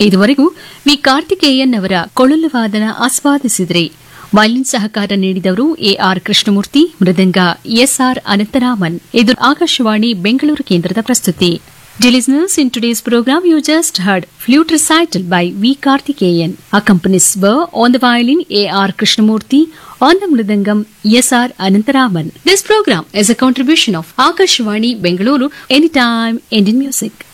ಇದುವರೆಗೂ ವಿ ಕಾರ್ತಿಕೇಯನ್ ಅವರ ಕೊಳಲು ವಾದನ ಆಸ್ವಾದಿಸಿದ್ರಿ. ವಯಲಿನ್ ಸಹಕಾರ ನೀಡಿದವರು ಎಆರ್ ಕೃಷ್ಣಮೂರ್ತಿ, ಮೃದಂಗ ಎಸ್ಆರ್ ಅನಂತರಾಮನ್. ಇದು ಆಕಾಶವಾಣಿ ಬೆಂಗಳೂರು ಕೇಂದ್ರದ ಪ್ರಸ್ತುತಿ. Dear listeners, in today's program you just heard flute recital by V. Karthikeyan. Accompanies were on the violin A.R. Krishnamurthy, on the mridangam S.R. Anantaraman. This program is a contribution of Akashvani Bengaluru, Anytime Indian Music.